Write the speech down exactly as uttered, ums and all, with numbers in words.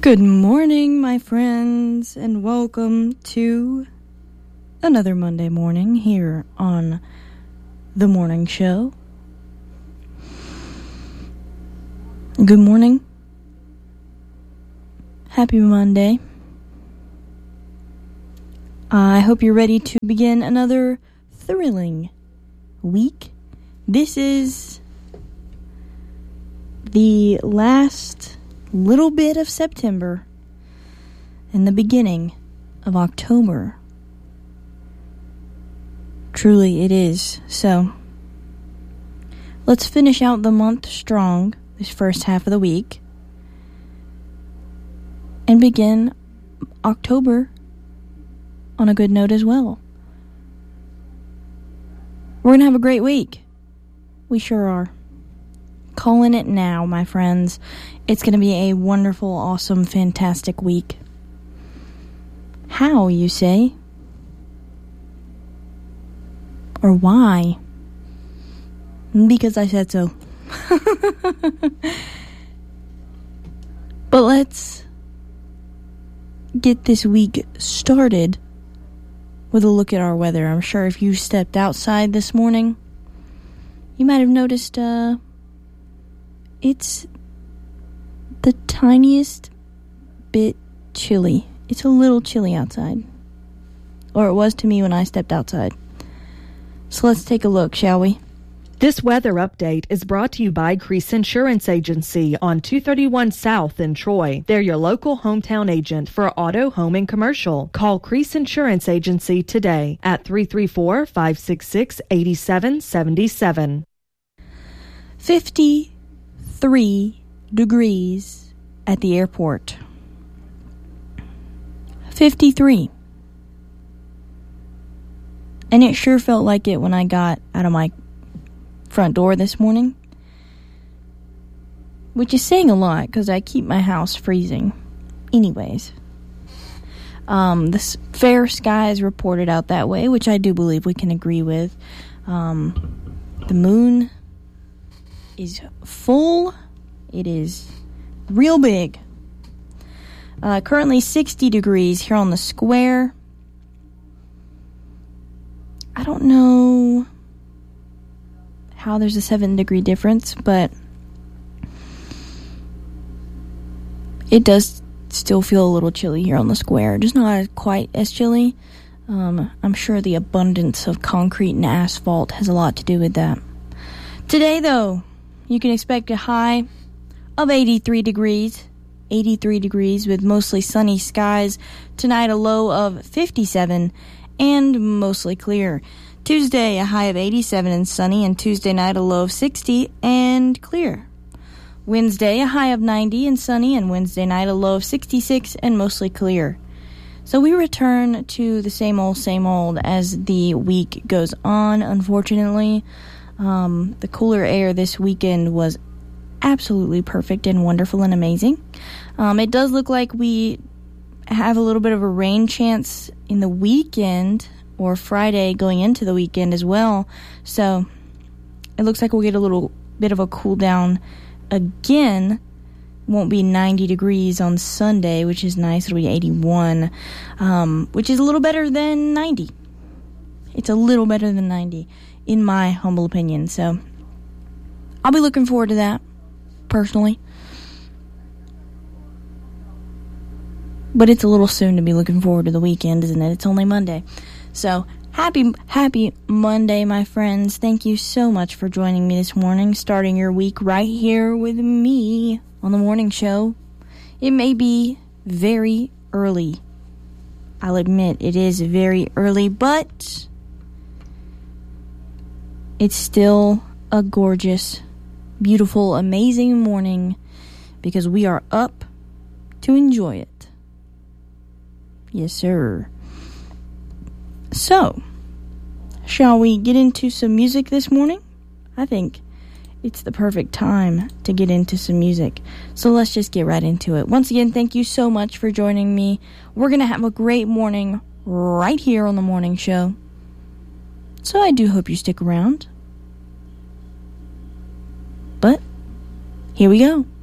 Good morning, my friends, and welcome to another Monday morning here on The Morning Show. Good morning. Happy Monday. I hope you're ready to begin another thrilling week. This is the last little bit of September and the beginning of October. Truly it is. So let's finish out the month strong, this first half of the week, and begin October on a good note as well. We're going to have a great week. We sure are. Calling it now, my friends. It's going to be a wonderful, awesome, fantastic week. How, you say? Or why? Because I said so. But let's get this week started with a look at our weather. I'm sure if you stepped outside this morning, you might have noticed, uh, it's the tiniest bit chilly. It's a little chilly outside. Or it was to me when I stepped outside. So let's take a look, shall we? This weather update is brought to you by Crease Insurance Agency on two thirty-one South in Troy. They're your local hometown agent for auto, home, and commercial. Call Crease Insurance Agency today at three three four, five six six, eight seven seven seven. fifty-three degrees at the airport. fifty-three. And it sure felt like it when I got out of my front door this morning, which is saying a lot because I keep my house freezing anyways. Um, the fair skies reported out that way, which I do believe we can agree with. Um, the moon is full. It is real big. Uh, currently sixty degrees here on the square. I don't know how there's a seven degree difference, but it does still feel a little chilly here on the square. Just not quite as chilly. Um, I'm sure the abundance of concrete and asphalt has a lot to do with that. Today, though, you can expect a high of eighty-three degrees. eighty-three degrees with mostly sunny skies. Tonight, a low of fifty-seven and mostly clear. Tuesday, a high of eighty-seven and sunny, and Tuesday night, a low of sixty and clear. Wednesday, a high of ninety and sunny, and Wednesday night, a low of sixty-six and mostly clear. So we return to the same old, same old as the week goes on, unfortunately. Um, the cooler air this weekend was absolutely perfect and wonderful and amazing. Um, it does look like we have a little bit of a rain chance in the weekend, or Friday going into the weekend as well. So it looks like we'll get a little bit of a cool down again. Won't be ninety degrees on Sunday, which is nice. It'll be eighty-one, um, which is a little better than ninety. It's a little better than ninety, in my humble opinion. So I'll be looking forward to that, personally. But it's a little soon to be looking forward to the weekend, isn't it? It's only Monday. So, happy, happy Monday, my friends. Thank you so much for joining me this morning, starting your week right here with me on The Morning Show. It may be very early. I'll admit it is very early, but it's still a gorgeous, beautiful, amazing morning because we are up to enjoy it. Yes, sir. So, shall we get into some music this morning? I think it's the perfect time to get into some music. So let's just get right into it. Once again, thank you so much for joining me. We're going to have a great morning right here on The Morning Show. So I do hope you stick around. But here we go.